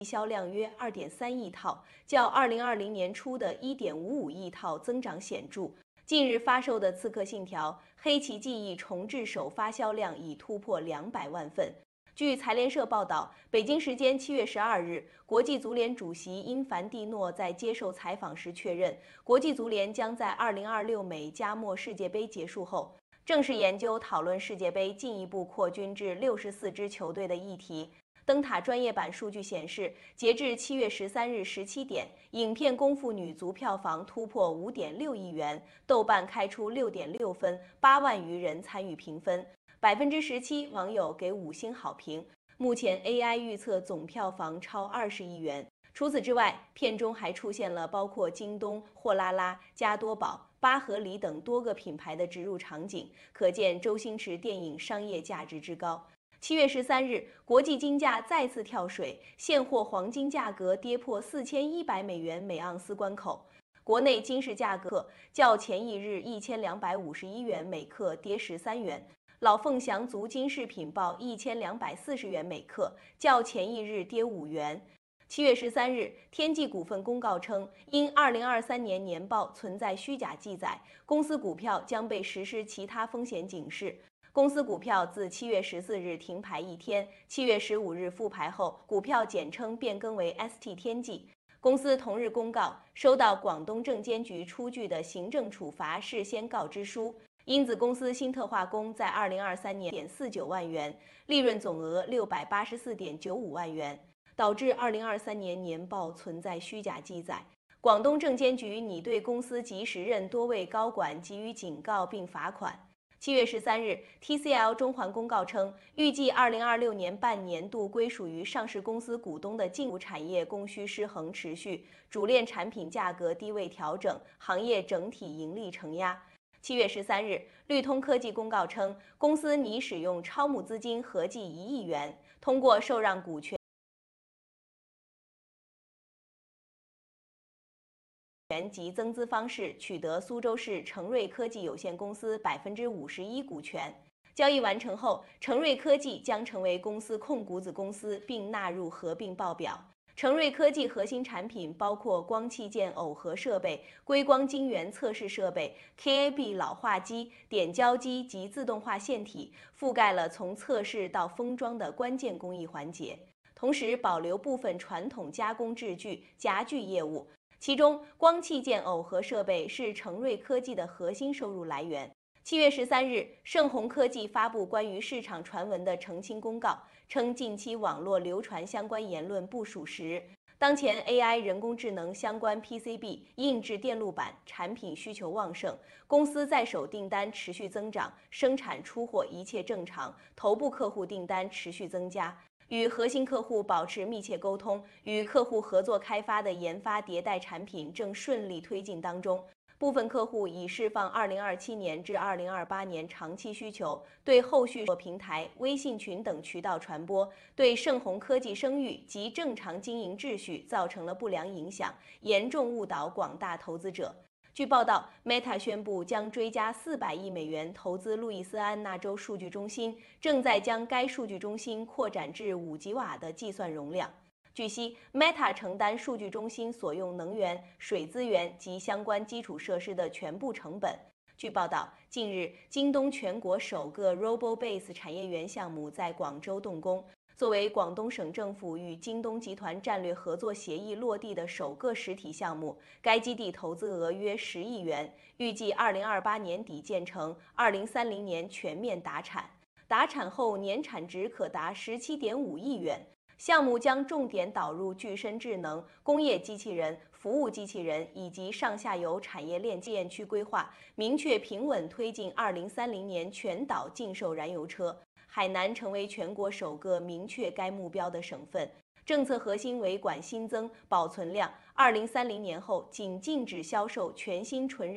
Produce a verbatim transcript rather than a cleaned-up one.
销量约 二点三亿套，较二零二零年初的 一点五五亿套增长显著。近日发售的《刺客信条：黑旗记忆》重置首发销量已突破两百万份。据财联社报道，北京时间七月十二日，国际足联主席因凡蒂诺在接受采访时确认，国际足联将在二零二六美加墨世界杯结束后，正式研究讨论世界杯进一步扩军至六十四支球队的议题。灯塔专业版数据显示，截至七月十三日十七点，影片《功夫女足》票房突破五点六亿元，豆瓣开出六点六分，八万余人参与评分，百分之十七网友给五星好评。目前 A I 预测总票房超二十亿元。除此之外，片中还出现了包括京东、货拉拉、加多宝、巴合里等多个品牌的植入场景，可见周星驰电影商业价值之高。七月十三日，国际金价再次跳水，现货黄金价格跌破四千一百美元每盎司关口。国内金市价格较前一日一千两百五十一元每克跌十三元。老凤祥族金饰品报一千两百四十元每克，较前一日跌五元。七月十三日，天际股份公告称，因二零二三年年报存在虚假记载，公司股票将被实施其他风险警示。公司股票自七月十四日停牌一天，七月十五日复牌后，股票简称变更为 S T 天际。公司同日公告，收到广东证监局出具的行政处罚事先告知书。因子公司新特化工在二零二三年点四九万元，利润总额六百八十四点九五万元，导致二零二三年年报存在虚假记载。广东证监局拟对公司及时任多位高管给予警告并罚款。七月十三日 ，T C L 中环公告称，预计二零二六年半年度归属于上市公司股东的净股产业供需失衡持续，主链产品价格低位调整，行业整体盈利承压。七月十三日，绿通科技公告称，公司拟使用超募资金合计一亿元，通过受让股权及增资方式取得苏州市成瑞科技有限公司百分之五十一股权。交易完成后，成瑞科技将成为公司控股子公司，并纳入合并报表。成瑞科技核心产品包括光器件耦合设备、硅光晶圆测试设备、K A B 老化机、点胶机及自动化线体，覆盖了从测试到封装的关键工艺环节。同时保留部分传统加工制具、夹具业务。其中，光器件耦合设备是成瑞科技的核心收入来源。七月十三日，盛虹科技发布关于市场传闻的澄清公告，称近期网络流传相关言论不属实。当前 A I 人工智能相关 P C B 硬质电路板产品需求旺盛，公司在手订单持续增长，生产出货一切正常，头部客户订单持续增加。与核心客户保持密切沟通，与客户合作开发的研发迭代产品正顺利推进当中。部分客户已释放二零二七年至二零二八年长期需求，对后续平台、微信群等渠道传播，对盛虹科技声誉及正常经营秩序造成了不良影响，严重误导广大投资者。据报道 ，Meta 宣布将追加四百亿美元投资路易斯安那州数据中心，正在将该数据中心扩展至五吉瓦的计算容量。据悉 ，Meta 承担数据中心所用能源、水资源及相关基础设施的全部成本。据报道，近日，京东全国首个 RoboBase 产业园项目在广州动工。作为广东省政府与京东集团战略合作协议落地的首个实体项目，该基地投资额约十亿元，预计二零二八年底建成，二零三零年全面达产。达产后年产值可达十七点五亿元。项目将重点导入具身智能、工业机器人、服务机器人以及上下游产业链建区规划，明确平稳推进二零三零年全岛禁售燃油车。海南成为全国首个明确该目标的省份。政策核心为管新增、保存量，二零三零年后仅禁止销售全新纯